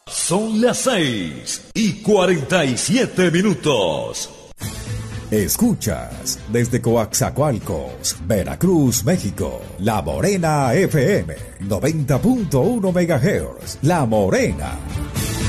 Son las 6:47. Escuchas desde Coaxacualcos, Veracruz, México, La Morena FM, 90.1 MHz, La Morena.